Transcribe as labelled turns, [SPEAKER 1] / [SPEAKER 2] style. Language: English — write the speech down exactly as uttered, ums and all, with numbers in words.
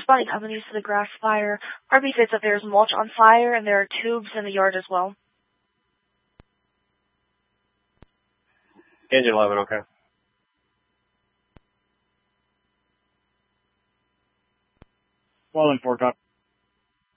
[SPEAKER 1] responding companies to the grass fire. R B states that there's mulch on fire and there are tubes in the yard as well.
[SPEAKER 2] Engine eleven, okay.
[SPEAKER 3] Well, in four, copy.